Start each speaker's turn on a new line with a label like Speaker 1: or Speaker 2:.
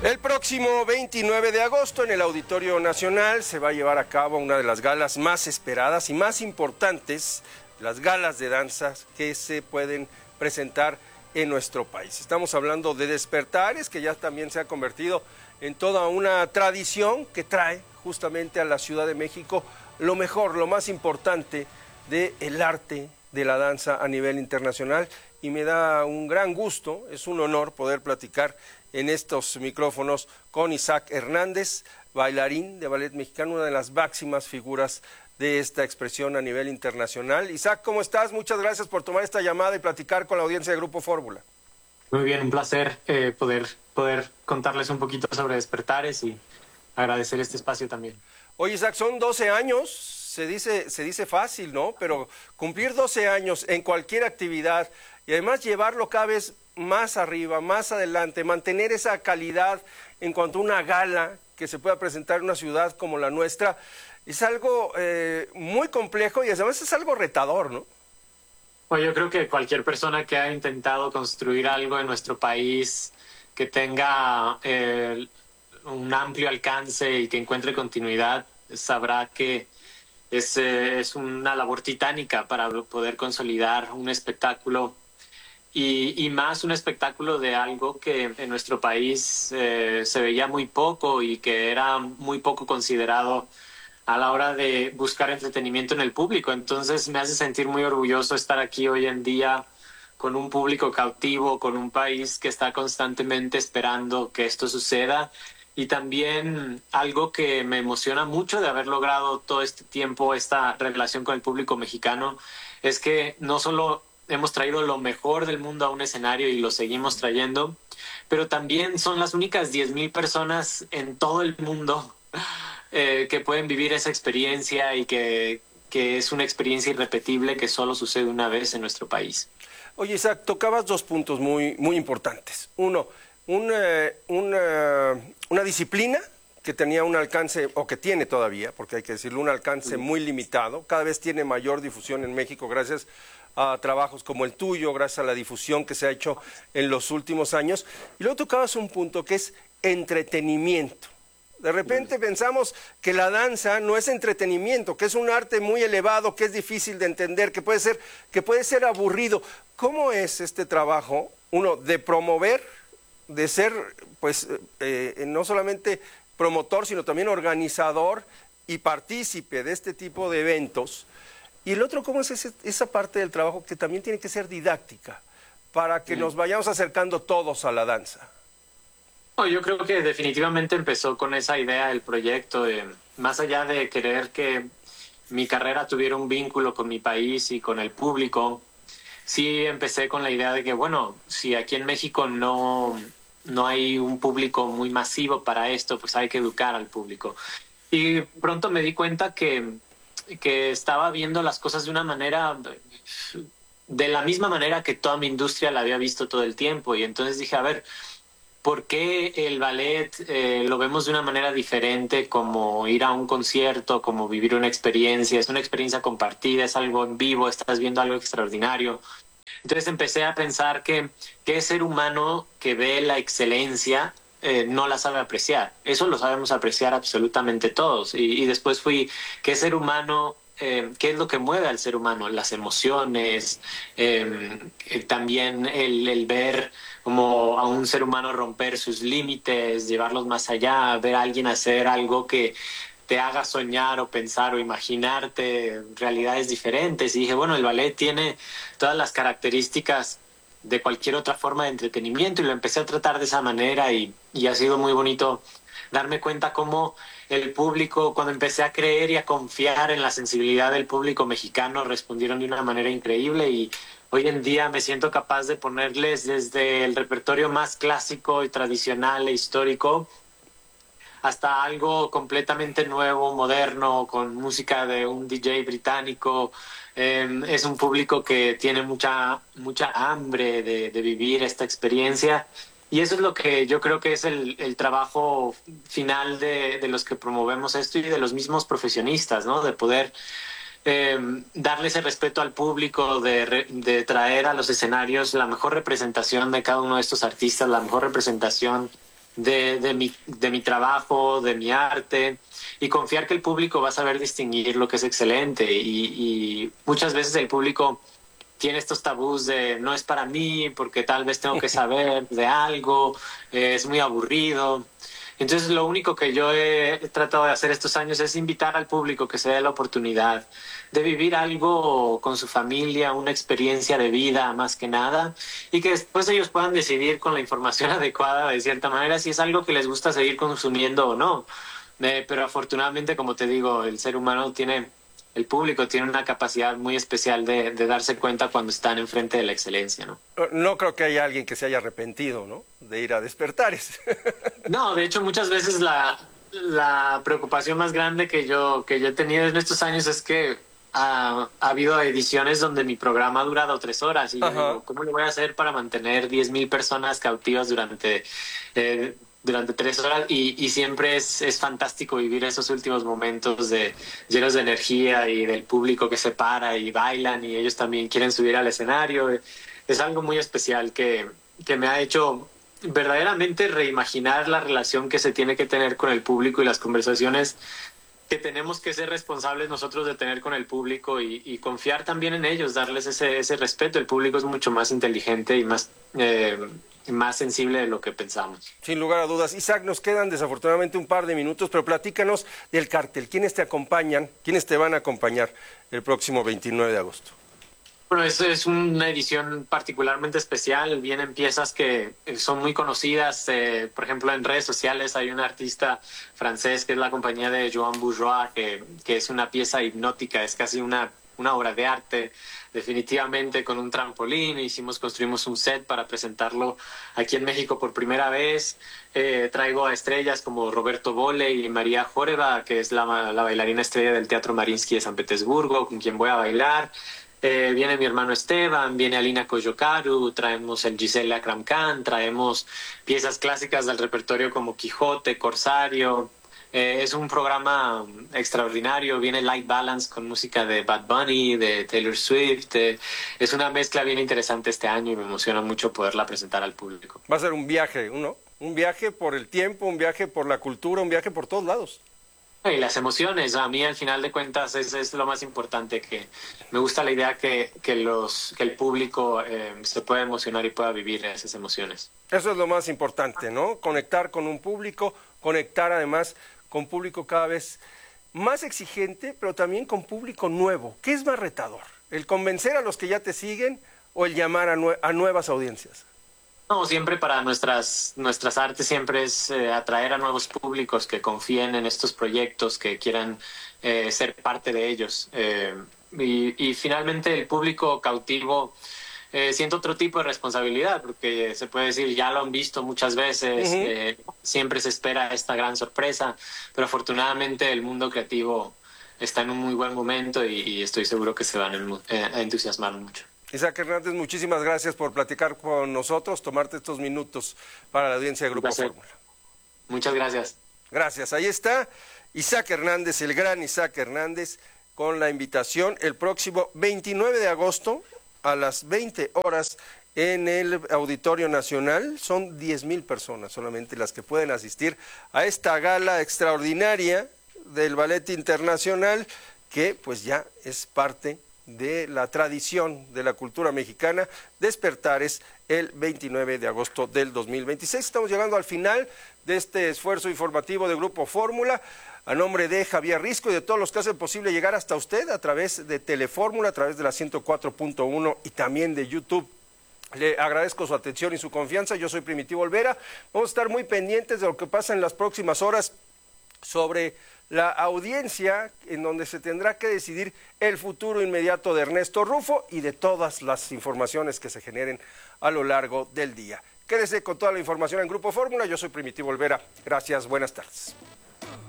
Speaker 1: El próximo 29 de agosto en el Auditorio Nacional se va a llevar a cabo una de las galas más esperadas y más importantes, las galas de danzas que se pueden presentar en nuestro país. Estamos hablando de Despertares, que ya también se ha convertido en toda una tradición que trae justamente a la Ciudad de México lo mejor, lo más importante del arte de la danza a nivel internacional, y me da un gran gusto, es un honor poder platicar en estos micrófonos con Isaac Hernández, bailarín de ballet mexicano, una de las máximas figuras de esta expresión a nivel internacional. Isaac, ¿cómo estás? Muchas gracias por tomar esta llamada y platicar con la audiencia de Grupo Fórmula.
Speaker 2: Muy bien, un placer poder contarles un poquito sobre Despertares y agradecer este espacio también.
Speaker 1: Oye, Isaac, son 12 años, se dice fácil, ¿no? Pero cumplir 12 años en cualquier actividad y además llevarlo cada vez más arriba, más adelante, mantener esa calidad en cuanto a una gala que se pueda presentar en una ciudad como la nuestra, es algo muy complejo y además es algo retador, ¿no?
Speaker 2: Pues yo creo que cualquier persona que ha intentado construir algo en nuestro país que tenga un amplio alcance y que encuentre continuidad, sabrá que es una labor titánica para poder consolidar un espectáculo y más un espectáculo de algo que en nuestro país se veía muy poco y que era muy poco considerado a la hora de buscar entretenimiento en el público. Entonces me hace sentir muy orgulloso estar aquí hoy en día con un público cautivo, con un país que está constantemente esperando que esto suceda. Y también algo que me emociona mucho de haber logrado todo este tiempo, esta relación con el público mexicano, es que no solo hemos traído lo mejor del mundo a un escenario y lo seguimos trayendo, pero también son las únicas 10,000 personas en todo el mundo que pueden vivir esa experiencia y que es una experiencia irrepetible que solo sucede una vez en nuestro país.
Speaker 1: Oye, Isaac, tocabas dos puntos muy importantes. Uno, una disciplina que tenía un alcance, o que tiene todavía, porque hay que decirlo, un alcance muy limitado. Cada vez tiene mayor difusión en México gracias a trabajos como el tuyo, gracias a la difusión que se ha hecho en los últimos años. Y luego tocabas un punto que es entretenimiento. De repente pensamos que la danza no es entretenimiento, que es un arte muy elevado, que es difícil de entender, que puede ser aburrido. ¿Cómo es este trabajo, uno, de promover, de ser, pues, no solamente promotor, sino también organizador y partícipe de este tipo de eventos? Y el otro, ¿cómo es esa parte del trabajo que también tiene que ser didáctica para que nos vayamos acercando todos a la danza?
Speaker 2: Yo creo que definitivamente empezó con esa idea del proyecto, más allá de querer que mi carrera tuviera un vínculo con mi país y con el público. Sí empecé con la idea de que, bueno, si aquí en México no hay un público muy masivo para esto, pues hay que educar al público. Y pronto me di cuenta que estaba viendo las cosas de una manera, de la misma manera que toda mi industria la había visto todo el tiempo. Y entonces dije, a ver, ¿por qué el ballet lo vemos de una manera diferente, como ir a un concierto, como vivir una experiencia? Es una experiencia compartida, es algo en vivo, estás viendo algo extraordinario. Entonces empecé a pensar que ser humano que ve la excelencia no la sabe apreciar. Eso lo sabemos apreciar absolutamente todos. Y después ¿qué ser humano? ¿Qué es lo que mueve al ser humano? Las emociones, también el ver como a un ser humano romper sus límites, llevarlos más allá, ver a alguien hacer algo que te haga soñar o pensar o imaginarte realidades diferentes. Y dije, bueno, el ballet tiene todas las características de cualquier otra forma de entretenimiento, y lo empecé a tratar de esa manera, y ha sido muy bonito darme cuenta cómo el público, cuando empecé a creer y a confiar en la sensibilidad del público mexicano, respondieron de una manera increíble. Y hoy en día me siento capaz de ponerles desde el repertorio más clásico y tradicional e histórico hasta algo completamente nuevo, moderno, con música de un DJ británico. Es un público que tiene mucha hambre de vivir esta experiencia. Y eso es lo que yo creo que es el trabajo final de los que promovemos esto y de los mismos profesionistas, ¿no? De poder darle ese respeto al público, de traer a los escenarios la mejor representación de cada uno de estos artistas, la mejor representación de mi trabajo, de mi arte, y confiar que el público va a saber distinguir lo que es excelente. Y muchas veces el público tiene estos tabús de no es para mí porque tal vez tengo que saber de algo, es muy aburrido. Entonces lo único que yo he tratado de hacer estos años es invitar al público que se dé la oportunidad de vivir algo con su familia, una experiencia de vida más que nada, y que después ellos puedan decidir con la información adecuada de cierta manera si es algo que les gusta seguir consumiendo o no. Pero afortunadamente, como te digo, el público tiene una capacidad muy especial de darse cuenta cuando están enfrente de la excelencia, ¿no?
Speaker 1: No creo que haya alguien que se haya arrepentido, ¿no?, de ir a Despertares.
Speaker 2: No, de hecho, muchas veces la preocupación más grande que yo he tenido en estos años es que ha habido ediciones donde mi programa ha durado 3 horas y yo digo, ¿cómo le voy a hacer para mantener 10,000 personas cautivas durante 3 horas? Y siempre es fantástico vivir esos últimos momentos llenos de energía y del público que se para y bailan y ellos también quieren subir al escenario. Es algo muy especial que me ha hecho verdaderamente reimaginar la relación que se tiene que tener con el público y las conversaciones que tenemos que ser responsables nosotros de tener con el público y confiar también en ellos, darles ese respeto. El público es mucho más inteligente y más sensible de lo que pensamos.
Speaker 1: Sin lugar a dudas. Isaac, nos quedan desafortunadamente un par de minutos, pero platícanos del cartel. ¿Quiénes te acompañan, quiénes te van a acompañar el próximo 29 de agosto?
Speaker 2: Bueno, es una edición particularmente especial. Vienen piezas que son muy conocidas. Por ejemplo, en redes sociales hay un artista francés que es la compañía de Joan Bourgeois, que es una pieza hipnótica, es casi una obra de arte, definitivamente, con un trampolín. Construimos un set para presentarlo aquí en México por primera vez. Traigo a estrellas como Roberto Bole y María Joreva, que es la bailarina estrella del Teatro Mariinsky de San Petersburgo, con quien voy a bailar. Viene mi hermano Esteban, viene Alina Coyocaru, traemos el Giselle Akram Khan, traemos piezas clásicas del repertorio como Quijote, Corsario. Es un programa extraordinario. Viene Light Balance con música de Bad Bunny, de Taylor Swift. Es una mezcla bien interesante este año y me emociona mucho poderla presentar al público.
Speaker 1: Va a ser un viaje, ¿no? Un viaje por el tiempo, un viaje por la cultura, un viaje por todos lados.
Speaker 2: Y las emociones, a mí al final de cuentas es lo más importante, que me gusta la idea que el público se pueda emocionar y pueda vivir esas emociones.
Speaker 1: Eso es lo más importante, ¿no? Conectar con un público, conectar además con público cada vez más exigente, pero también con público nuevo. ¿Qué es más retador? ¿El convencer a los que ya te siguen o el llamar a nuevas audiencias?
Speaker 2: No, siempre para nuestras artes siempre es atraer a nuevos públicos que confíen en estos proyectos, que quieran ser parte de ellos. Y finalmente el público cautivo siente otro tipo de responsabilidad, porque se puede decir, ya lo han visto muchas veces, siempre se espera esta gran sorpresa, pero afortunadamente el mundo creativo está en un muy buen momento y estoy seguro que se van a entusiasmar mucho.
Speaker 1: Isaac Hernández, muchísimas gracias por platicar con nosotros, tomarte estos minutos para la audiencia de Grupo Fórmula.
Speaker 2: Muchas gracias.
Speaker 1: Gracias. Ahí está Isaac Hernández, el gran Isaac Hernández, con la invitación el próximo 29 de agosto a las 20 horas en el Auditorio Nacional. Son 10,000 personas solamente las que pueden asistir a esta gala extraordinaria del Ballet Internacional, que pues ya es parte de la tradición de la cultura mexicana. Despertares el 29 de agosto del 2026. Estamos llegando al final de este esfuerzo informativo de Grupo Fórmula. A nombre de Javier Risco y de todos los que hacen posible llegar hasta usted a través de Telefórmula, a través de la 104.1 y también de YouTube, le agradezco su atención y su confianza. Yo soy Primitivo Olvera. Vamos a estar muy pendientes de lo que pasa en las próximas horas sobre la audiencia, en donde se tendrá que decidir el futuro inmediato de Ernesto Rufo y de todas las informaciones que se generen a lo largo del día. Quédese con toda la información en Grupo Fórmula. Yo soy Primitivo Olvera. Gracias, buenas tardes.